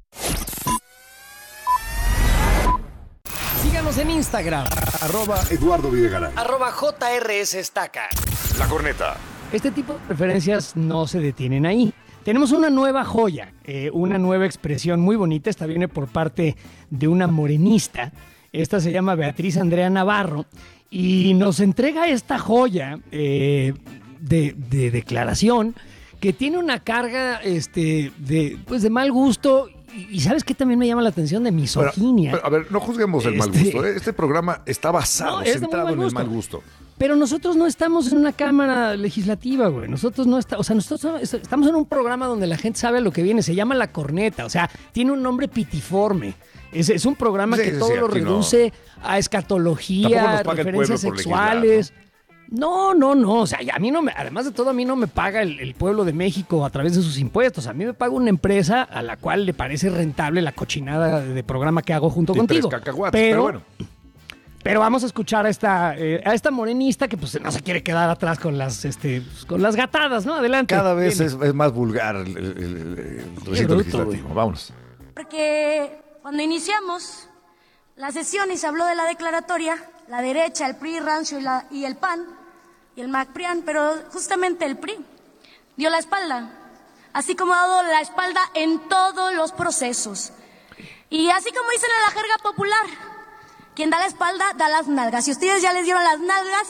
Síganos en Instagram. Arroba Eduardo Videgaray. Arroba J R S Estaca. La Corneta. Este tipo de preferencias no se detienen ahí. tenemos una nueva joya, eh, una nueva expresión muy bonita. Esta viene por parte de una morenista. Esta se llama Beatriz Andrea Navarro y nos entrega esta joya eh, de, de declaración que tiene una carga este, de, pues de mal gusto. Y ¿sabes qué también me llama la atención? De misoginia. Pero, pero, a ver, no juzguemos el Este- mal gusto. ¿eh? Este programa está basado, No, es de muy centrado mal en el gusto. mal gusto. Pero nosotros no estamos en una cámara legislativa, güey. Nosotros no estamos, o sea, nosotros estamos en un programa donde la gente sabe a lo que viene. Se llama La Corneta, o sea, tiene un nombre pitiforme. Es, es un programa Sí, que sí, todo sí, lo aquí no. reduce a Tampoco escatología, nos paga el referencias pueblo por sexuales. No, no, no. O sea, a mí no me, además de todo, a mí no me paga el, el pueblo de México a través de sus impuestos. A mí me paga una empresa a la cual le parece rentable la cochinada de programa que hago junto Y contigo. tres cacahuates, pero bueno. Pero vamos a escuchar a esta, eh, a esta morenista que pues no se quiere quedar atrás con las, este, con las gatadas, ¿no? Adelante. Cada vez Viene. es, es más vulgar el, el- el- el recinto bruto, legislativo. güey. Vámonos. Porque cuando iniciamos la sesión y se habló de la declaratoria, la derecha, el P R I, Rancio y, la- y el P A N y el MacPrian, pero justamente el P R I dio la espalda, así como ha dado la espalda en todos los procesos. Y así como dicen en la jerga popular, quien da la espalda da las nalgas. Y ustedes ya les dieron las nalgas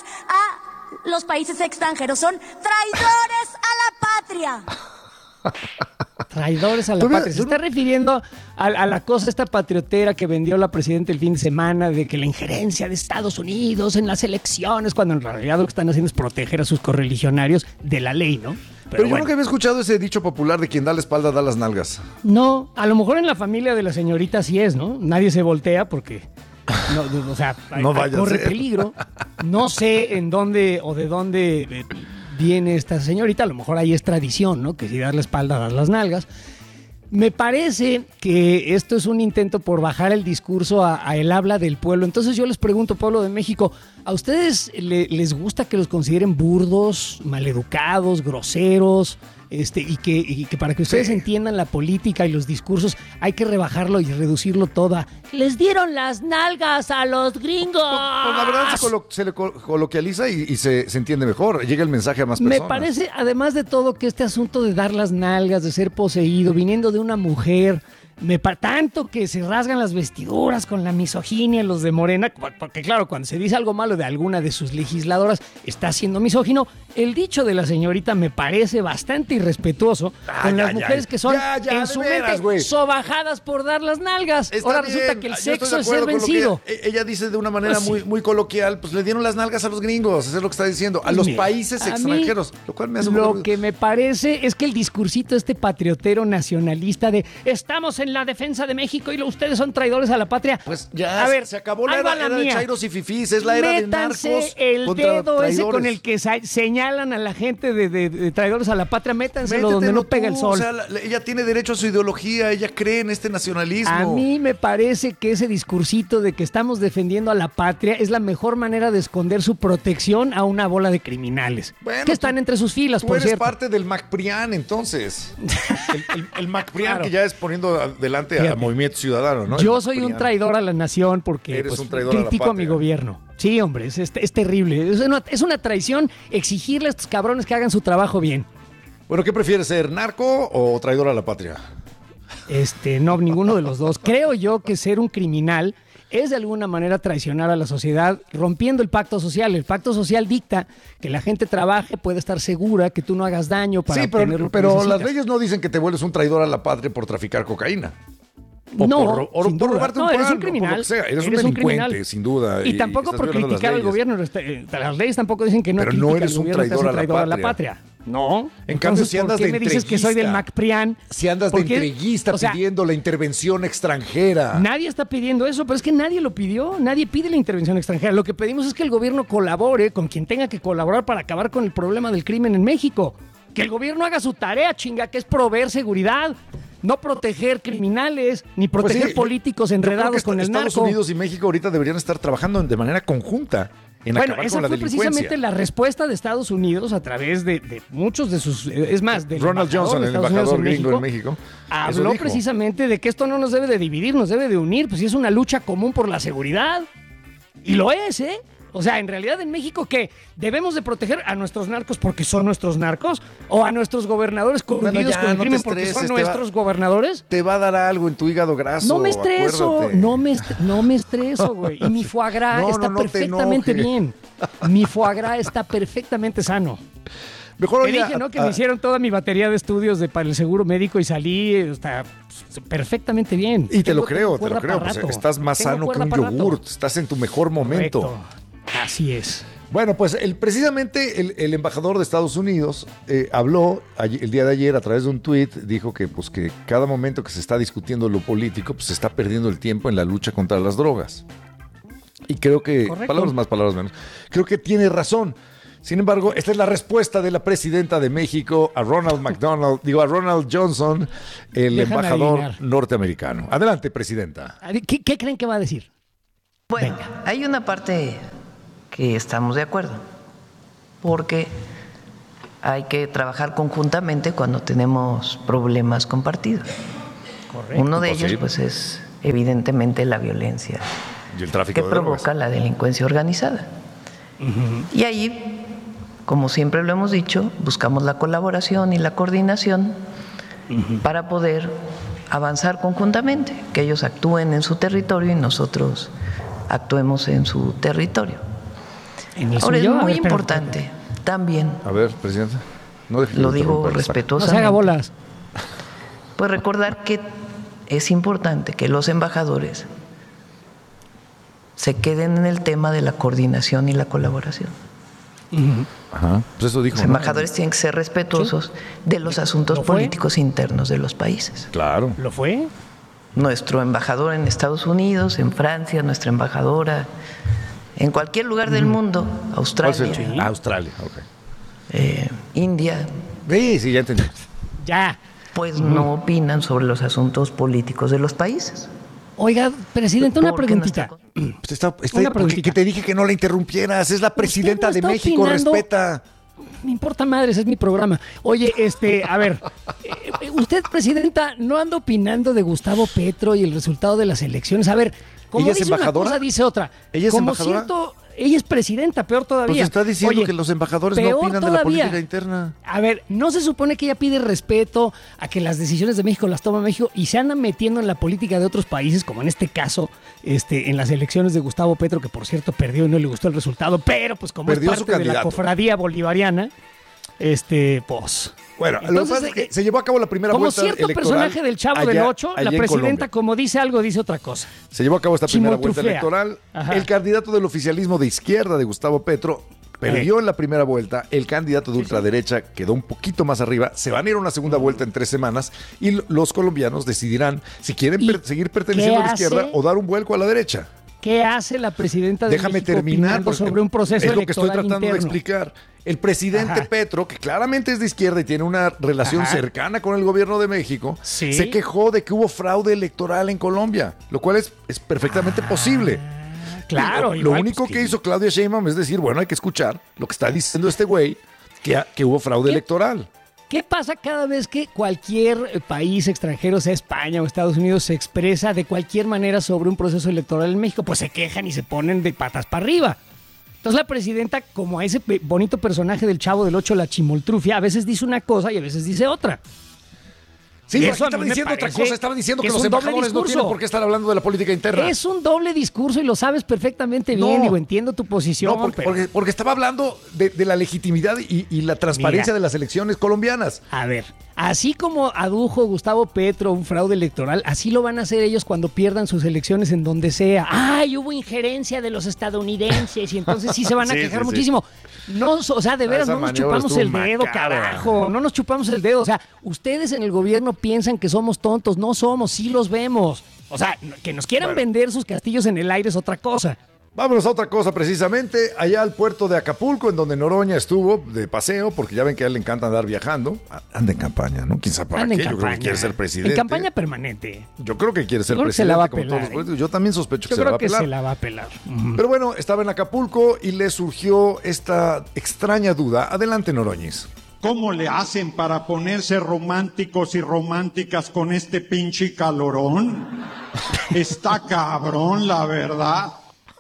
a los países extranjeros. Son traidores a la patria. Traidores a la patria. Se está refiriendo a, a la cosa esta patriotera que vendió la presidenta el fin de semana de que la injerencia de Estados Unidos en las elecciones, cuando en realidad lo que están haciendo es proteger a sus correligionarios de la ley, ¿no? Pero, yo bueno. nunca había escuchado ese dicho popular de quien da la espalda da las nalgas. No, a lo mejor en la familia de la señorita sí es, ¿no? Nadie se voltea porque, no, no, o sea, No vaya a corre ser. peligro. No sé en dónde o de dónde eh, viene esta señorita. A lo mejor ahí es tradición, ¿no? Que si das la espalda, das las nalgas. Me parece que esto es un intento por bajar el discurso a, a el habla del pueblo. Entonces yo les pregunto, pueblo de México, ¿a ustedes le- les gusta que los consideren burdos, maleducados, groseros? Este, y, que, y que para que ustedes Sí. entiendan la política y los discursos hay que rebajarlo y reducirlo todo a les dieron las nalgas a los gringos. Pues la verdad se, colo- se le col- coloquializa y, y se, se entiende mejor. Llega el mensaje a más personas. Me parece, además de todo, que este asunto de dar las nalgas, de ser poseído, viniendo de una mujer, me pa- tanto que se rasgan las vestiduras con la misoginia los de Morena, porque claro, cuando se dice algo malo de alguna de sus legisladoras, está siendo misógino. El dicho de la señorita me parece bastante irrespetuoso Ah, con ya, las ya. mujeres que son Ya, ya, en de su veras, mente güey. sobajadas por dar las nalgas. Está Ahora bien, resulta que el yo estoy de sexo es ser acuerdo con lo que vencido. Ella, ella dice de una manera Pues sí. muy, muy coloquial, pues le dieron las nalgas a los gringos, eso es lo que está diciendo, a Pues los mira, países a mí extranjeros, lo cual me hace un Lo poco- que me parece es que el discursito este patriotero nacionalista de estamos en la defensa de México y lo- ustedes son traidores a la patria. Pues ya a ver, se acabó la ahí va era, era de mía. chairos y fifís, es la era de Métanse narcos el contra dedo ese traidores. con el que sa- señalan a la gente de, de- de traidores a la patria, métanselo Métetelo donde no tú, pega el sol. O sea, la- la- ella tiene derecho a su ideología, ella cree en este nacionalismo. A mí me parece que ese discursito de que estamos defendiendo a la patria es la mejor manera de esconder su protección a una bola de criminales Bueno, que están entre sus filas, Tú por eres cierto. parte del MacPrian, entonces. El, el, el MacPrian Claro. que ya es poniendo adelante a Fíjate. Movimiento Ciudadano, ¿no? Yo El soy un MacPrian. traidor a la nación porque Eres pues, un traidor a la critico a, mi patria. gobierno. Sí, hombre, es, es, es terrible. Es una, es una traición exigirle a estos cabrones que hagan su trabajo bien. Bueno, ¿qué prefieres ser, narco o traidor a la patria? Este, no, ninguno de los dos. Creo yo que ser un criminal es de alguna manera traicionar a la sociedad, rompiendo el pacto social. El pacto social dicta que la gente trabaje, puede estar segura que tú no hagas daño para Sí, obtener pero, lo que pero las necesitas. leyes no dicen que te vuelves un traidor a la patria por traficar cocaína. O No, por, ro- o sin por duda. robarte No, un eres pan, un o por lo criminal. que sea. Eres, Eres un un delincuente, criminal. sin duda. Y, tampoco estás por violando las criticar al leyes. gobierno. este, Las leyes tampoco dicen que no Pero no critica eres al un gobierno, te hace traidor a la patria. patria. No. En cambio, Entonces, si andas ¿por qué de me dices que soy del entreguista, MacPrian? Si andas de ¿Por qué? entreguista O sea, pidiendo la intervención extranjera. Nadie está pidiendo eso, pero es que nadie lo pidió. Nadie pide la intervención extranjera. Lo que pedimos es que el gobierno colabore con quien tenga que colaborar para acabar con el problema del crimen en México. Que el gobierno haga su tarea, chinga, que es proveer seguridad. No proteger criminales, ni proteger Pues sí, políticos yo creo enredados que con el Estados narco. Unidos y México ahorita deberían estar trabajando de manera conjunta en Bueno, acabar esa con la fue delincuencia. precisamente la respuesta de Estados Unidos a través de, de muchos de sus... eh, Es más, del Ronald embajador Johnson, de el Estados Unidos embajador gringo en México, eso habló dijo. precisamente de que esto no nos debe de dividir, nos debe de unir, pues sí es una lucha común por la seguridad. Y lo es, ¿eh? O sea, en realidad en México, ¿qué? ¿Debemos de proteger a nuestros narcos porque son nuestros narcos? ¿O a nuestros gobernadores coludidos Bueno, ya, con el no crimen te porque estreses, son te va- nuestros gobernadores? Te va a dar algo en tu hígado graso. No me estreso, acuérdate. no me, est- no me estreso, güey. Y mi foie gras No, está no, no te perfectamente enojes. bien. Mi foie gras está perfectamente sano. Mejor Te oye, dije, ¿no? Que a- me hicieron toda mi batería de estudios de, para el seguro médico y salí eh, está, pues, perfectamente bien. Y te Tengo- lo creo, tengo te lo cuerda creo. para Pues, rato. estás más Tengo sano que cuerda un para rato. yogurt. Estás en tu mejor momento. Correcto. Así es. Bueno, pues el, precisamente el, el embajador de Estados Unidos eh, habló ayer- el día de ayer a través de un tuit, dijo que pues que cada momento que se está discutiendo lo político, pues se está perdiendo el tiempo en la lucha contra las drogas. Y creo que, Correcto. palabras más, palabras menos, creo que tiene razón. Sin embargo, esta es la respuesta de la presidenta de México a Ronald McDonald, digo a Ronald Johnson, el Déjame embajador adivinar. norteamericano. Adelante, presidenta. A ver, ¿Qué, qué creen que va a decir? Bueno, hay una parte que estamos de acuerdo, porque hay que trabajar conjuntamente cuando tenemos problemas compartidos. Correcto. Uno de ellos, Posible. pues, es evidentemente la violencia Y el tráfico que de drogas. provoca la delincuencia organizada. Y ahí, como siempre lo hemos dicho, buscamos la colaboración y la coordinación para poder avanzar conjuntamente, que ellos actúen en su territorio y nosotros actuemos en su territorio. ¿En el Ahora es suyo? A muy ver, espérame, importante también, A ver, presidenta. No deje que lo lo digo interrumpa, No respetuosamente, se haga bolas. pues recordar que es importante que los embajadores se queden en el tema de la coordinación y la colaboración. Ajá, pues eso dijo. Los ¿no? embajadores tienen que ser respetuosos de los asuntos ¿Lo fue? políticos internos de los países. Claro. ¿Lo fue? Nuestro embajador en Estados Unidos, en Francia, nuestra embajadora, en cualquier lugar del mundo, ¿Cuál es Australia, el- Ah, Australia, ok. eh, India, Sí, sí, ya entendí. Ya. pues no opinan sobre los asuntos políticos de los países. Oiga, presidente, una Porque preguntita. Pues está, está- Una porque preguntita. que te dije que no la interrumpieras. Es la presidenta no de está México, opinando. respeta. Me importa madres, es mi programa. Oye, este, a ver, eh, usted, presidenta, no anda opinando de Gustavo Petro y el resultado de las elecciones. A ver, como ¿Ella es dice embajadora? una cosa, dice otra. ¿Ella es como embajadora? Cierto, ella es presidenta, peor todavía. Pues está diciendo Oye, que los embajadores no peor opinan de la todavía. política interna. A ver, ¿no se supone que ella pide respeto a que las decisiones de México las toma México y se andan metiendo en la política de otros países, como en este caso, este, en las elecciones de Gustavo Petro, que por cierto perdió y no le gustó el resultado, pero pues como Perdió es su parte de la candidato. cofradía bolivariana, este, pues... Bueno, lo que Entonces, pasa es que eh, se llevó a cabo la primera como vuelta cierto electoral personaje del Chavo allá- del Ocho, allá la en presidenta, Colombia. como dice algo, dice otra cosa. Se llevó a cabo esta primera vuelta Chimoltruflea. electoral. Ajá. El candidato del oficialismo de izquierda de Gustavo Petro perdió en la primera vuelta. El candidato de ultraderecha quedó un poquito más arriba. Se van a ir a una segunda vuelta en tres semanas y l- los colombianos decidirán si quieren per- seguir perteneciendo a la hace? izquierda o dar un vuelco a la derecha. ¿Qué hace la presidenta de Déjame México terminar opinando porque sobre un proceso es lo que estoy electoral tratando de interno? explicar. El presidente Ajá. Petro, que claramente es de izquierda y tiene una relación Ajá. cercana con el gobierno de México, Sí. se quejó de que hubo fraude electoral en Colombia, lo cual es, es perfectamente posible. Claro, Lo, igual, lo único pues, que hizo Claudia Sheinbaum es decir, bueno, hay que escuchar lo que está diciendo este güey, que, ha- que hubo fraude electoral. ¿Qué pasa cada vez que cualquier eh, país extranjero, sea España o Estados Unidos, se expresa de cualquier manera sobre un proceso electoral en México? Pues se quejan y se ponen de patas para arriba. Entonces la presidenta, como a ese pe- bonito personaje del Chavo del Ocho, la chimoltrufia, a veces dice una cosa y a veces dice otra. Sí, Y pero eso aquí a mí estaba me diciendo otra parece cosa, estaba diciendo que, es los un doble embajadores no discurso. tienen por qué estar hablando de la política interna. Es un doble discurso y lo sabes perfectamente bien. No. Digo, entiendo tu posición. No, porque, pero- porque- porque estaba hablando de, de la legitimidad y, y la transparencia Mira. de las elecciones colombianas. A ver, así como adujo Gustavo Petro un fraude electoral, así lo van a hacer ellos cuando pierdan sus elecciones en donde sea. ¡Ay, hubo injerencia de los estadounidenses! Y entonces sí se van a Sí, quejar sí, sí. muchísimo. No, o sea, de veras, Esa no nos maniobra chupamos estuvo el dedo, macabra. carajo. No nos chupamos el dedo. O sea, ustedes en el gobierno piensan que somos tontos. No somos, sí los vemos. O sea, que nos quieran Bueno. vender sus castillos en el aire es otra cosa. Vámonos a otra cosa, precisamente, allá al puerto de Acapulco, en donde Noroña estuvo de paseo, porque ya ven que a él le encanta andar viajando. Ah, Anda en campaña, ¿no? ¿Quién sabe para Anda en qué? Yo creo que campaña. quiere ser presidente. En campaña permanente. Yo creo que quiere ser Yo creo que se presidente, la va a como pelar, todos los ¿eh? políticos. Yo también sospecho que Yo se la creo va a que pelar. se la va a pelar. Pero bueno, estaba en Acapulco y le surgió esta extraña duda. Adelante, Noroñis. ¿Cómo le hacen para ponerse románticos y románticas con este pinche calorón? Está cabrón, la verdad.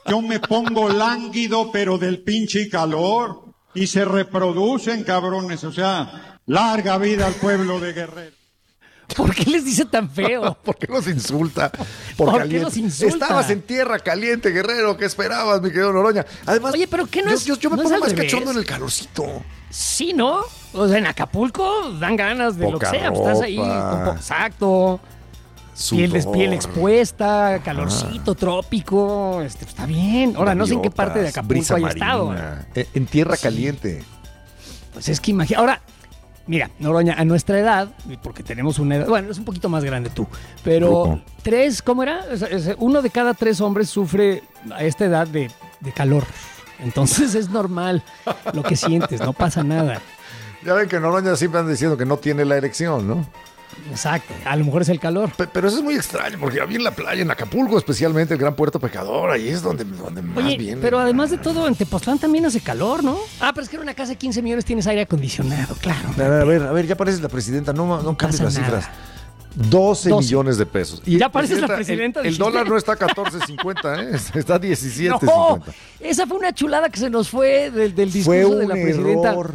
Yo me pongo lánguido, pero del pinche calor. Y se reproducen, cabrones. O sea, larga vida al pueblo de Guerrero. ¿Por qué les dice tan feo? ¿Por qué los insulta? Por, ¿Por qué los insulta? Estabas en tierra caliente, Guerrero. ¿Qué esperabas, mi querido Noroña? Además, oye, pero ¿qué no es? Yo, yo, yo me ¿no pongo es más revés? cachondo en el calorcito. Sí, ¿no? O sea, en Acapulco dan ganas de Poca lo que sea. Pues, estás ahí, ropa. con po- exacto. Piel, des- piel expuesta, calorcito, trópico. Este, pues, está bien. Ahora, no sé en qué parte de Acapulco brisa haya marina, estado. En, en tierra Sí. caliente. Pues es que imagina. Ahora, mira, Noroña, a nuestra edad, porque tenemos una edad, bueno, es un poquito más grande tú, pero Grupo. tres, ¿cómo era? O sea, es- Uno de cada tres hombres sufre a esta edad de, de calor. Entonces es normal lo que sientes, no pasa nada. Ya ven que Noroña siempre anda diciendo que no tiene la erección, ¿no? Exacto, a lo mejor es el calor. Pe- Pero eso es muy extraño, porque a mí en la playa, en Acapulco, especialmente el Gran Puerto Pecador, ahí es donde, donde más Oye, viene. pero además de todo, en Tepoztlán también hace calor, ¿no? Ah, pero es que en una casa de quince millones tienes aire acondicionado, claro. A ver, a ver, a ver, ya pareces la presidenta, no, no cambies pasa las nada. cifras. doce, doce. millones de pesos. Ya pareces la presidenta, El, el dijiste. dólar no está a catorce cincuenta, ¿eh? Está a diecisiete No, cincuenta. esa fue una chulada que se nos fue del, del Fue discurso un de la presidenta. error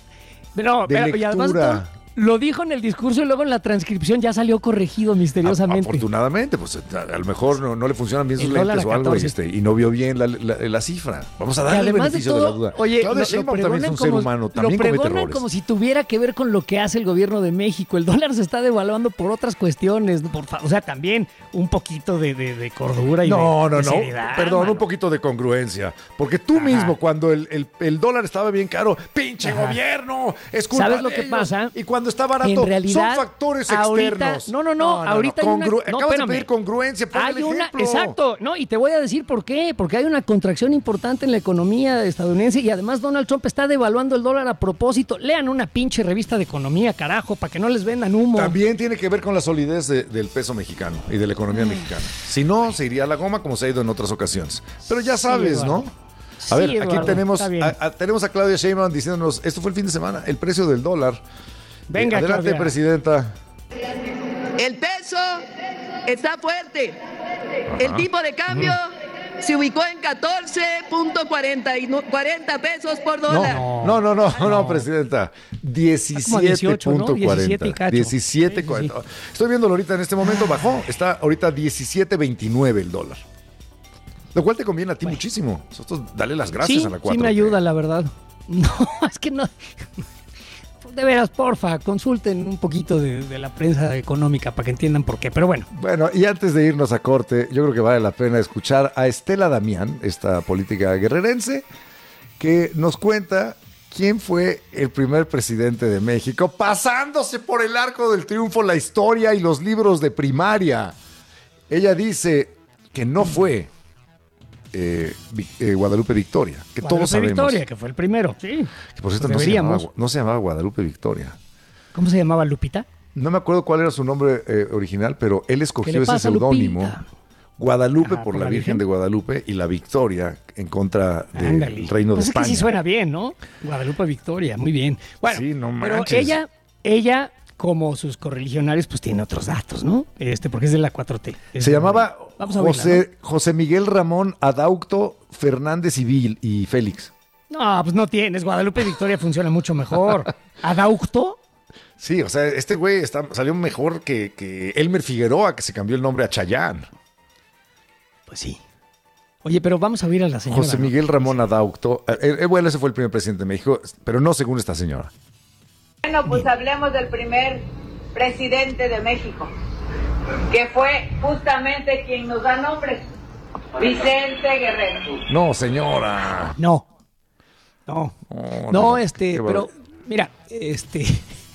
No, de pero, y además lectura. todo- lo dijo en el discurso y luego en la transcripción ya salió corregido misteriosamente. Afortunadamente, pues a, a lo mejor no, no le funcionan bien sus El dólar lentes a o algo y, catorce. este, y no vio bien la, la- la cifra. Vamos a Que darle el además de beneficio de, todo, la duda. oye, Claudia lo- lo Sheinbaum también es pregonan un ser como- humano, lo también comete pregonan errores. como si tuviera que ver con lo que hace el gobierno de México. El dólar se está devaluando por otras cuestiones, ¿no? Por fa- o sea, también un poquito de, de- de cordura y No, de, no, de no. seriedad, Perdón, mano. un poquito de congruencia. Porque tú Ajá. mismo, cuando el, el- el dólar estaba bien caro, ¡pinche Ajá. gobierno! Es culpa ¿Sabes lo de que ellos. pasa? Y cuando está barato, En realidad, son factores ahorita- externos. no, no, no, ahorita hay una- Congru- no, Acabas espérame. de pedir congruencia, pon Hay el una, ejemplo. exacto, no, y te voy a decir por qué, porque hay una contracción importante en la economía estadounidense y además Donald Trump está devaluando el dólar a propósito. Lean una pinche revista de economía, carajo, para que no les vendan humo. También tiene que ver con la solidez de- del peso mexicano y de la economía mexicana. Si no, se iría a la goma como se ha ido en otras ocasiones. Pero ya sabes, Eduardo. ¿no? A Sí, ver, aquí Eduardo, tenemos está bien. a, a- tenemos a Claudia Sheinbaum diciéndonos, esto fue el fin de semana, el precio del dólar. Venga, Eh, adelante, Claudia. presidenta. El peso está fuerte. El Ajá. tipo de cambio se ubicó en catorce punto cuarenta pesos por dólar. No, no, no, no, no, presidenta. diecisiete punto ¿no? diecisiete y cuarenta. cacho. diecisiete Sí, sí, cuarenta. Estoy viéndolo ahorita en este momento, bajó. Está ahorita diecisiete veintinueve el dólar. Lo cual te conviene a ti muchísimo. Nosotros dale las gracias sí, a la cuatro. sí me ayuda, la verdad. No, es que no. De veras, porfa, consulten un poquito de, de la prensa económica para que entiendan por qué. Pero bueno, Bueno, y antes de irnos a corte, yo creo que vale la pena escuchar a Estela Damián, esta política guerrerense, que nos cuenta quién fue el primer presidente de México, pasándose por el arco del triunfo la historia y los libros de primaria. Ella dice que no fue eh, Vi- eh, Guadalupe Victoria, que todos Guadalupe sabemos. Victoria, que fue el primero, sí. Que por cierto Pues no se, llamaba, deberíamos. no se llamaba Guadalupe Victoria. ¿Cómo se llamaba, Lupita? No me acuerdo cuál era su nombre eh, original, pero él ¿Qué escogió le ese pasa, seudónimo. Lupita? Guadalupe Ah, por la Virgen de Guadalupe y la Victoria en contra del Ándale. Reino Pues de es que España. sí suena bien, ¿no? Guadalupe Victoria, muy bien. Bueno, Sí, no pero manches. ella, ella, como sus correligionarios, pues tiene otros datos, ¿no? Este, porque es de la cuatro T. Es Se de- llamaba Vamos a oírla, José, José Miguel Ramón Adaucto Fernández y, Vil- y Félix. ¿no? No, pues no tienes. Guadalupe Victoria funciona mucho mejor. ¿Adaucto? Sí, o sea, este güey está- salió mejor que, que Elmer Figueroa, que se cambió el nombre a Chayán. Pues sí. Oye, pero vamos a oír a la señora. José ¿no? Miguel Ramón Adaucto. Eh, eh, bueno, ese fue el primer presidente de México, pero no según esta señora. Bueno, pues hablemos del primer presidente de México, que fue justamente quien nos da nombre, Vicente Guerrero. No, señora. No. No. No, No, no, este, qué pero barbaridad. mira, este.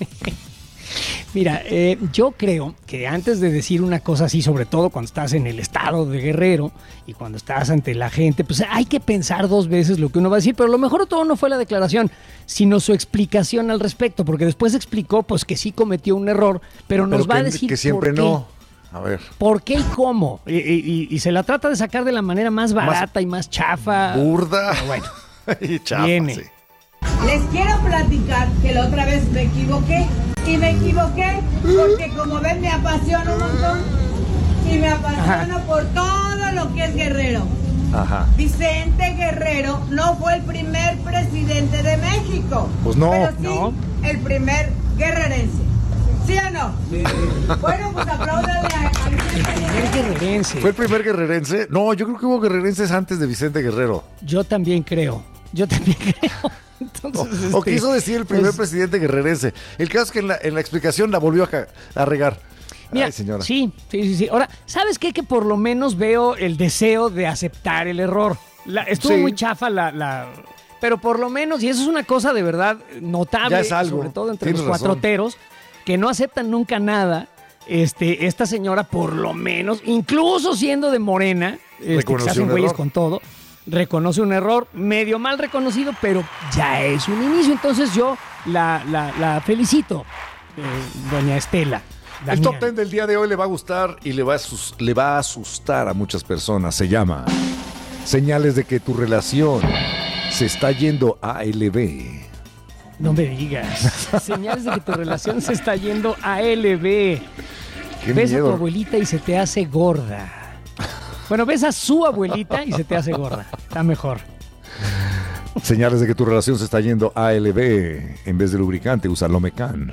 Mira, eh, yo creo que antes de decir una cosa así, sobre todo cuando estás en el estado de Guerrero y cuando estás ante la gente, pues hay que pensar dos veces lo que uno va a decir, pero lo mejor de todo no fue la declaración, sino su explicación al respecto, porque después explicó pues que sí cometió un error, pero nos Pero va que, a decir que siempre por qué. no. A ver. ¿Por qué y cómo? Y, y- y se la trata de sacar de la manera más barata y más chafa. Burda. Pero bueno, Y chafa, viene. sí. Les quiero platicar que la otra vez me equivoqué y me equivoqué porque como ven me apasiona un montón y me apasiono por todo lo que es Guerrero. Ajá. Vicente Guerrero no fue el primer presidente de México. Pues no. Pero sí no. el primer guerrerense. ¿Sí o no? Sí. Bueno, pues apláudale a, a Vicente Guerrero. Guerrerense. ¿Fue el primer guerrerense? No, yo creo que hubo guerrerenses antes de Vicente Guerrero. Yo también creo. Yo también creo. Entonces, o, este, o quiso decir el primer pues, presidente guerrerense. El caso es que en la, en la explicación la volvió a, a regar. Mira, Ay, señora. Sí, sí, sí, sí. Ahora, ¿sabes qué? Que por lo menos veo el deseo de aceptar el error. La, estuvo Sí. muy chafa la, la... Pero por lo menos, y eso es una cosa de verdad notable, Ya es algo. sobre todo entre Tienes los razón. cuatroteros, que no aceptan nunca nada. Este, esta señora, por lo menos, incluso siendo de Morena, este, que Reconoció se hacen un güeyes error. con todo, reconoce un error, medio mal reconocido, pero ya es un inicio. Entonces yo la, la, la felicito, eh, doña Estela. El top Damián. ten del día de hoy le va a gustar y le va a, asus- le va a asustar a muchas personas. Se llama Señales de que tu relación se está yendo a L B. No me digas. Señales de que tu relación se está yendo a L B. Qué Ves a tu miedo. abuelita y se te hace gorda. Bueno, ves a su abuelita y se te hace gorda. Está mejor. Señales de que tu relación se está yendo a L B. En vez de lubricante, usa Lomecan.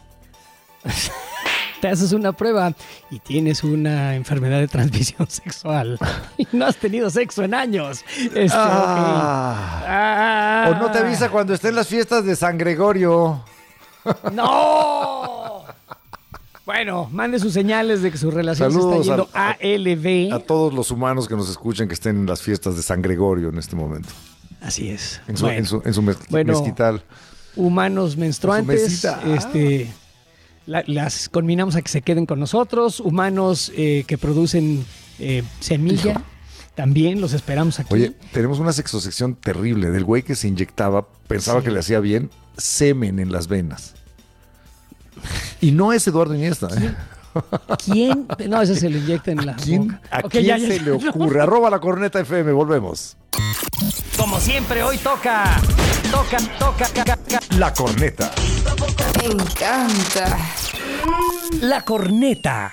Te haces una prueba y tienes una enfermedad de transmisión sexual y no has tenido sexo en años. Este, Ah. ok. Ah. O no te avisa cuando estén las fiestas de San Gregorio. ¡No! Bueno, mande sus señales de que su relación Saludos se está yendo a- a L B. A todos los humanos que nos escuchen que estén en las fiestas de San Gregorio en este momento. Así es. En su, Bueno. en su, en su mez- Bueno, mezquital. Humanos menstruantes, mesita. este, la- las conminamos a que se queden con nosotros. Humanos eh, que producen eh, semilla, Hijo. también los esperamos aquí. Oye, tenemos una sexosección terrible del güey que se inyectaba, pensaba Sí. que le hacía bien, semen en las venas. Y no es Eduardo Iniesta, ¿eh? ¿Quién? No, ese se lo inyecta en la ¿Quién, boca. ¿A Ok, quién ya, ya, se ya. le ocurre? Arroba la corneta F M, volvemos. Como siempre, hoy toca, toca, toca, ca- ca- ca- La corneta. Me encanta. la corneta.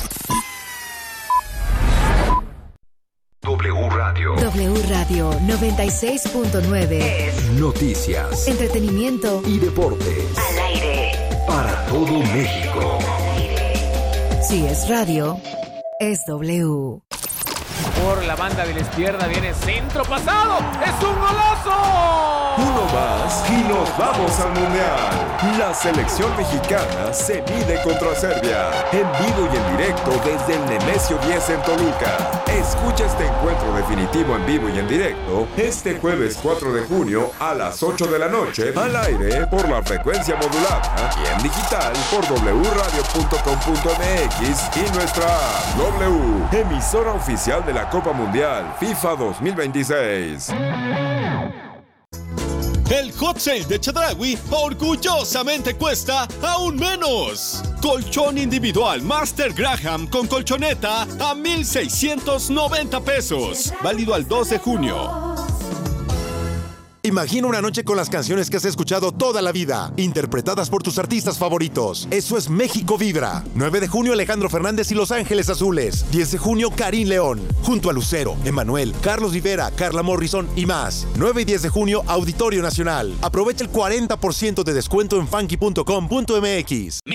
W Radio. W Radio noventa y seis punto nueve. Noticias Entretenimiento y deportes. al aire. Para todo México. Si es radio, es W. Por la banda de la izquierda viene centro pasado. ¡Es un golazo! Uno más y nos vamos al Mundial. La selección mexicana se mide contra Serbia. En vivo y en directo desde el Nemesio diez en Toluca. Escucha este encuentro definitivo en vivo y en directo este jueves cuatro de junio a las ocho de la noche al aire por la frecuencia modulada y en digital por doble u radio punto com punto m x y nuestra app W, emisora oficial de la Copa Mundial FIFA dos mil veintiséis. El hot sale de Chedraui orgullosamente cuesta aún menos. Colchón individual Master Graham con colchoneta a mil seiscientos noventa pesos. Válido al dos de junio. Imagina una noche con las canciones que has escuchado toda la vida, interpretadas por tus artistas favoritos. Eso es México Vibra. nueve de junio, Alejandro Fernández y Los Ángeles Azules. diez de junio, Karim León. Junto a Lucero, Emanuel, Carlos Rivera, Carla Morrison y más. nueve y diez de junio, Auditorio Nacional. Aprovecha el cuarenta por ciento de descuento en funky punto com punto m x.